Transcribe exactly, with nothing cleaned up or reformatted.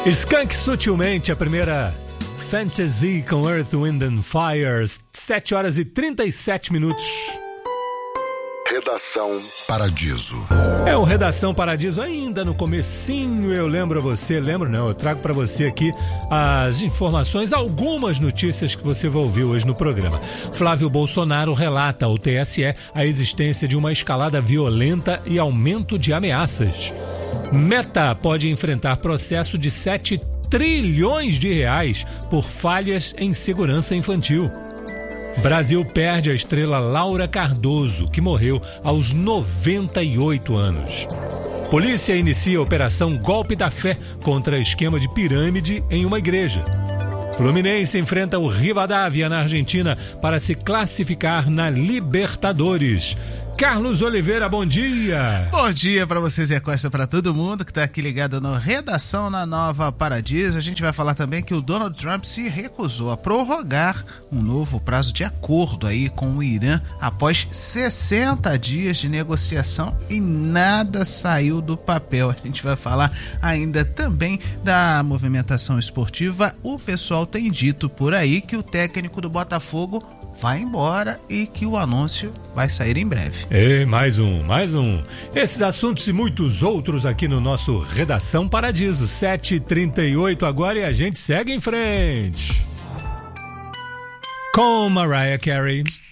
Skank Sutilmente, a primeira Fantasy com Earth, Wind and Fire, sete horas e trinta e sete minutos. Redação Paradiso. É o Redação Paradiso ainda no comecinho, eu lembro a você, lembro não, eu trago para você aqui as informações, algumas notícias que você vai ouvir hoje no programa. Flávio Bolsonaro relata ao T S E a existência de uma escalada violenta e aumento de ameaças. Meta pode enfrentar processo de sete trilhões de reais por falhas em segurança infantil. Brasil perde a estrela Laura Cardoso, que morreu aos noventa e oito anos. Polícia inicia a operação Golpe da Fé contra esquema de pirâmide em uma igreja. Fluminense enfrenta o Rivadavia na Argentina para se classificar na Libertadores. Carlos Oliveira, bom dia! Bom dia para você, Zé Costa, para todo mundo que está aqui ligado no Redação na Nova Paradiso. A gente vai falar também que o Donald Trump se recusou a prorrogar um novo prazo de acordo aí com o Irã após sessenta dias de negociação e nada saiu do papel. A gente vai falar ainda também da movimentação esportiva. O pessoal tem dito por aí que o técnico do Botafogo vai embora e que o anúncio vai sair em breve. E mais um, mais um. Esses assuntos e muitos outros aqui no nosso Redação Paradiso, sete e trinta e oito agora, e a gente segue em frente. Com Mariah Carey.